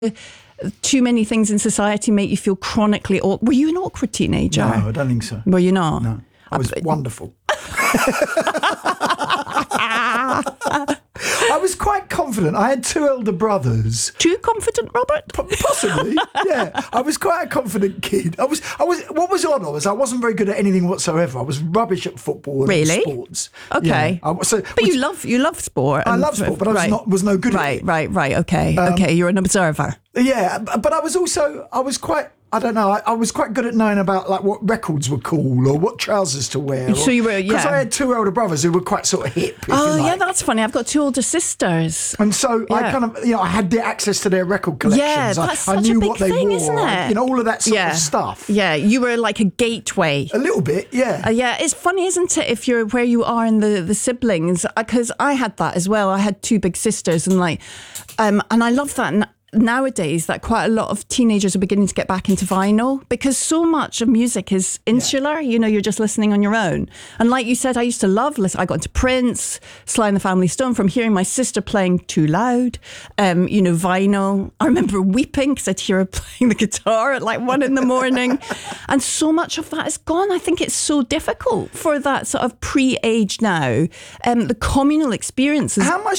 too many things in society make you feel chronically awkward. Were you an awkward teenager? No, I don't think so. Were you not? No, I was wonderful. I was quite confident. I had 2 elder brothers. Too confident, Robert? Possibly, yeah. I was quite a confident kid. I was. What was odd was I wasn't very good at anything whatsoever. I was rubbish at football and sports. Okay. Yeah. But you love sport. I love sport, but I was no good at it. Right. Okay, you're an observer. Yeah, but I was quite. I don't know. I was quite good at knowing about like what records were cool or what trousers to wear. So you were, because I had 2 elder brothers who were quite sort of hip. Yeah, that's funny. I've got 2 older sisters, and so I kind of, I had the access to their record collections. Yeah, that's I such knew a big what they thing, wore, isn't it? all of that sort of stuff. Yeah, you were like a gateway. A little bit, yeah. Yeah, it's funny, isn't it? If you're where you are in the siblings, because I had that as well. I had 2 big sisters, and and I love that. And nowadays that quite a lot of teenagers are beginning to get back into vinyl because so much of music is insular. You're just listening on your own. And like you said, I used to love listening. I got into Prince, Sly and the Family Stone from hearing my sister playing too loud. Vinyl. I remember weeping because I'd hear her playing the guitar at 1 a.m. And so much of that is gone. I think it's so difficult for that sort of pre-age now. The communal experiences. How much